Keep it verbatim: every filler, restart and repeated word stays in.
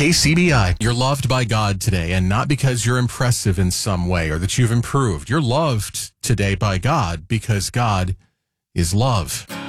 K C B I. You're loved by God today, and not because you're impressive in some way or that you've improved. You're loved today by God because God is love.